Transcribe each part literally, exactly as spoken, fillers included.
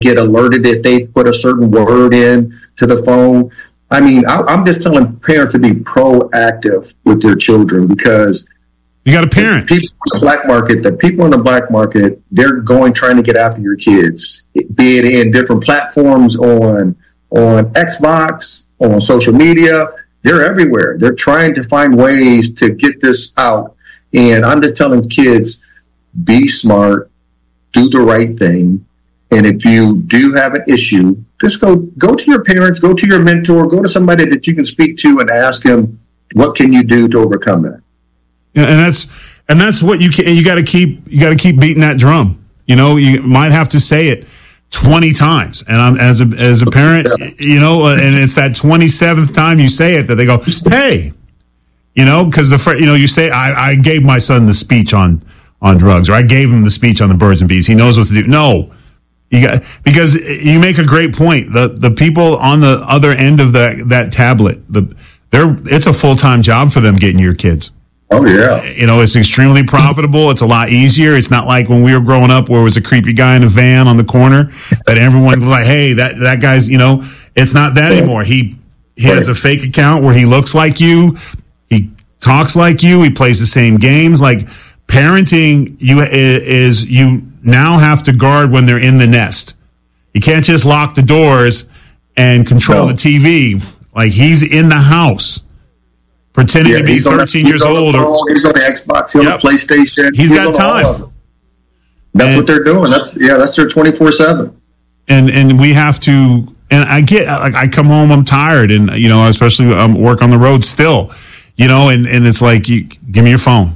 get alerted if they put a certain word in to the phone. I mean, I, I'm just telling parents to be proactive with their children, because you got a parent. People in the black market, the people in the black market, they're going trying to get after your kids, be it in different platforms on on Xbox, on social media. They're everywhere. They're trying to find ways to get this out. And I'm just telling kids, be smart, do the right thing. And if you do have an issue, just go go to your parents, go to your mentor, go to somebody that you can speak to and ask them, what can you do to overcome that? Yeah, and that's and that's what you can, you got to keep you got to keep beating that drum. You know, you might have to say it twenty times. And I'm as a as a parent, you know, uh, and it's that twenty-seventh time you say it that they go, "Hey," you know, because the fr- you know you say I, I gave my son the speech on on drugs, or I gave him the speech on the birds and bees. He knows what to do. No. You got, because you make a great point. The the people on the other end of that that tablet, the they're it's a full time job for them getting your kids. Oh yeah, you know, it's extremely profitable. It's a lot easier. It's not like when we were growing up where it was a creepy guy in a van on the corner that everyone was like, hey, that that guy's, you know, it's not that anymore. He he has a fake account where he looks like you, he talks like you, he plays the same games. Like parenting, you is you. now have to guard when they're in the nest. You can't just lock the doors and control no. the T V. Like, he's in the house, pretending yeah, to be thirteen the, years old. Phone, or, he's on the Xbox, he's yep. on the PlayStation. He's, he's got time. That's and, what they're doing. That's yeah, that's their twenty-four seven. And and we have to. And I get, like, I come home, I'm tired, and you know, especially um, work on the road still, you know, and and it's like, you, give me your phone.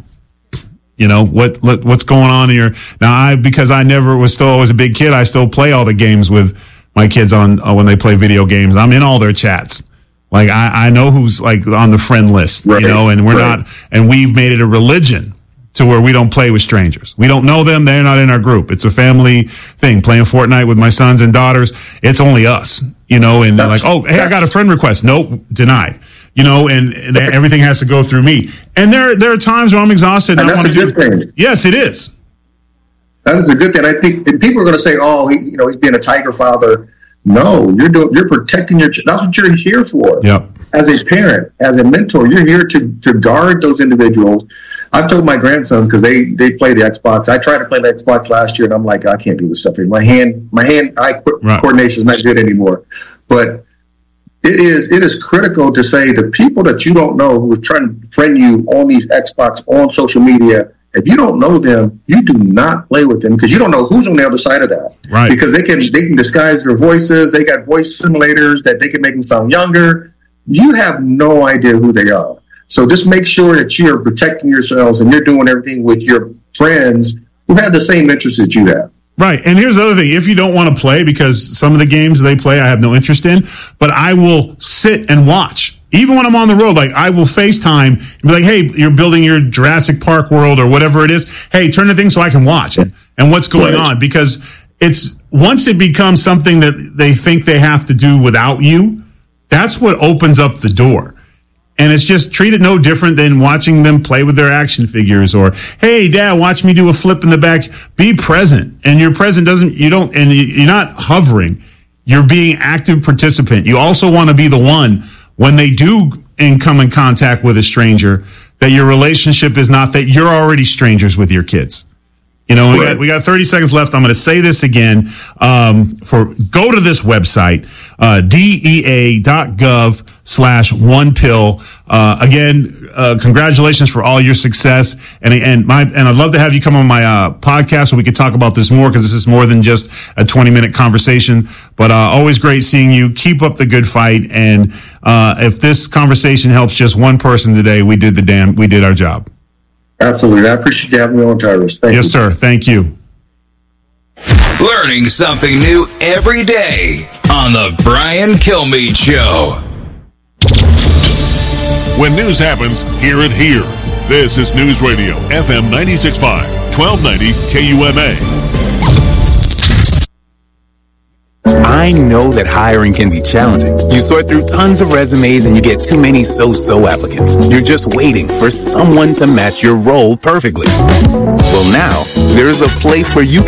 You know, what, what what's going on in your now? I because I never was still always a big kid. I still play all the games with my kids on uh, when they play video games. I'm in all their chats. Like I, I know who's like on the friend list. Right. You know, and we're right. not. And we've made it a religion to where we don't play with strangers. We don't know them. They're not in our group. It's a family thing. Playing Fortnite with my sons and daughters. It's only us. You know, and they're like, oh, hey, I got a friend request. Nope, denied. You know, and, and everything has to go through me. And there there are times where I'm exhausted and, and I want to do thing. Yes, it is. That is a good thing. I think and people are going to say, "Oh, he, you know, he's being a tiger father." No, you're doing. You're protecting your. That's what you're here for. Yep. As a parent, as a mentor, you're here to to guard those individuals. I've told my grandsons, because they they play the Xbox. I tried to play the Xbox last year, and I'm like, I can't do this stuff. My hand my hand eye right. coordination is not good anymore. But It is it is critical to say the people that you don't know who are trying to friend you on these Xbox, on social media, if you don't know them, you do not play with them, because you don't know who's on the other side of that. Right. Because they can they can disguise their voices. They got voice simulators that they can make them sound younger. You have no idea who they are. So just make sure that you're protecting yourselves and you're doing everything with your friends who have the same interests that you have. Right. And here's the other thing. If you don't want to play, because some of the games they play I have no interest in, but I will sit and watch. Even when I'm on the road, like I will FaceTime and be like, hey, you're building your Jurassic Park world or whatever it is. Hey, turn the thing so I can watch and, and what's going right. on. Because it's once it becomes something that they think they have to do without you, that's what opens up the door. And it's just treated no different than watching them play with their action figures, or, hey, Dad, watch me do a flip in the back. Be present. And your present doesn't, you don't, and you're not hovering. You're being active participant. You also want to be the one when they do in come in contact with a stranger, that your relationship is not that you're already strangers with your kids. You know, we got, we got thirty seconds left. I'm going to say this again. Um, for go to this website, uh, dea.gov slash one pill. Uh, again, uh, congratulations for all your success. And, and my, and I'd love to have you come on my, uh, podcast so we could talk about this more, because this is more than just a twenty minute conversation, but, uh, always great seeing you. Keep up the good fight. And, uh, if this conversation helps just one person today, we did the damn, we did our job. Absolutely. I appreciate you having me on, Tyrus. Thank yes, you. sir. Thank you. Learning something new every day on the Brian Kilmeade Show. When news happens, hear it here. This is News Radio, F M ninety-six point five, twelve ninety K U M A. I know that hiring can be challenging. You sort through tons of resumes and you get too many so-so applicants. You're just waiting for someone to match your role perfectly. Well, now, there's a place where you